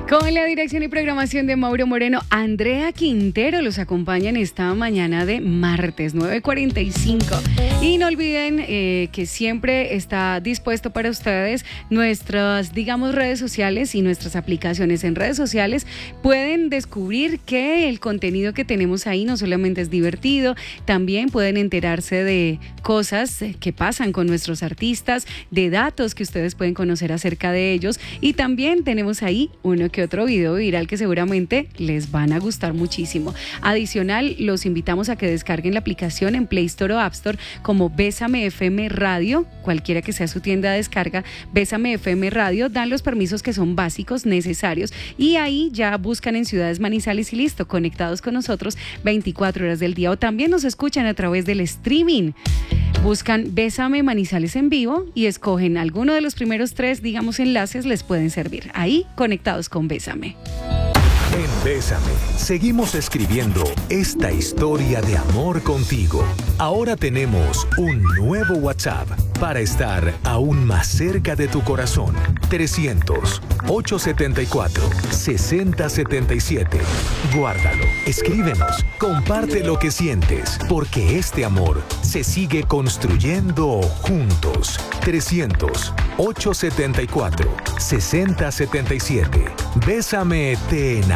Con la dirección y programación de Mauro Moreno, Andrea Quintero los acompaña en esta mañana de martes 9:45. Y no olviden que siempre está dispuesto para ustedes nuestras, redes sociales y nuestras aplicaciones. En redes sociales pueden descubrir que el contenido que tenemos ahí no solamente es divertido, también pueden enterarse de cosas que pasan con nuestros artistas, de datos que ustedes pueden conocer acerca de ellos, y también tenemos ahí uno que otro video viral que seguramente les van a gustar muchísimo. Adicional, los invitamos a que descarguen la aplicación en Play Store o App Store como Bésame FM Radio, cualquiera que sea su tienda de descarga. Bésame FM Radio, dan los permisos que son básicos, necesarios, y ahí ya buscan en Ciudades Manizales y listo, conectados con nosotros 24 horas del día, o también nos escuchan a través del streaming. Buscan Bésame Manizales en vivo y escogen alguno de los primeros 3, enlaces, les pueden servir. Ahí, conectados con Bésame. En Bésame, seguimos escribiendo esta historia de amor contigo. Ahora tenemos un nuevo WhatsApp para estar aún más cerca de tu corazón. 300-874-6077. Guárdalo, escríbenos, comparte lo que sientes, porque este amor se sigue construyendo juntos. 300-874-6077. Bésame te enamora.